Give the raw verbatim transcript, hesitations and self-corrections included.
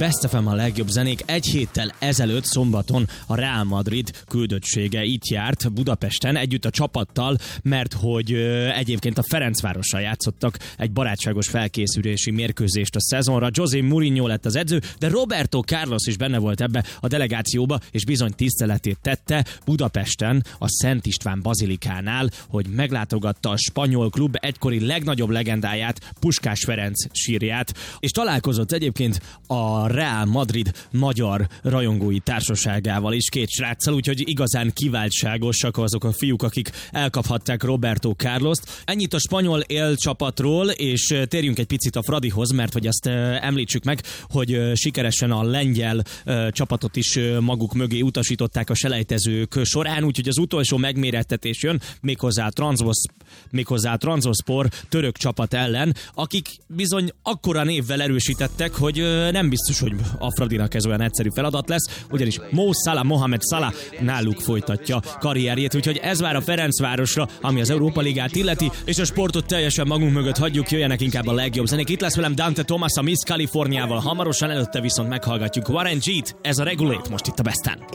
Best ef em a legjobb zenék. Egy héttel ezelőtt szombaton a Real Madrid küldöttsége itt járt Budapesten együtt a csapattal, mert hogy ö, egyébként a Ferencvárossal játszottak egy barátságos felkészülési mérkőzést a szezonra. José Mourinho lett az edző, de Roberto Carlos is benne volt ebbe a delegációba, és bizony tiszteletét tette Budapesten a Szent István bazilikánál, hogy meglátogatta a spanyol klub egykori legnagyobb legendáját, Puskás Ferenc sírját, és találkozott egyébként a Real Madrid magyar rajongói társaságával is, két sráccal, úgyhogy igazán kiváltságosak azok a fiúk, akik elkaphatták Roberto Carlost. Ennyit a spanyol élcsapatról, és térjünk egy picit a Fradihoz, mert hogy azt említsük meg, hogy sikeresen a lengyel csapatot is maguk mögé utasították a selejtezők során, úgyhogy az utolsó megmérettetés jön, méghozzá a Transzvosz, méghozzá a Transzvoszpor török csapat ellen, akik bizony akkora névvel erősítettek, hogy nem biztos, hogy a Fradinak ez olyan egyszerű feladat lesz, ugyanis Mo Salah, Mohamed Salah náluk folytatja karrierjét, úgyhogy ez vár a Ferencvárosra, ami az Európa Ligát illeti, és a sportot teljesen magunk mögött hagyjuk, jöjjenek inkább a legjobb zenék. Itt lesz velem Dante Thomas a Miss Californiával, hamarosan előtte viszont meghallgatjuk Warren G-t, ez a Regulate most itt a Besten.